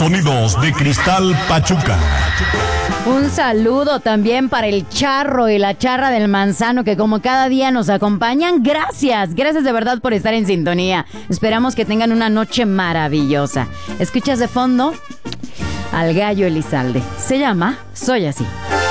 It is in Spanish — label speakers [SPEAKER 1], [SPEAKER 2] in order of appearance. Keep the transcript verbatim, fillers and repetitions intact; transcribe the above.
[SPEAKER 1] sonidos de Cristal Pachuca.
[SPEAKER 2] Un saludo también para el Charro y la Charra del Manzano, que como cada día nos acompañan. Gracias, gracias de verdad por estar en sintonía. Esperamos que tengan una noche maravillosa. ¿Escuchas de fondo? Al Gallo Elizalde. Se llama Soy Así.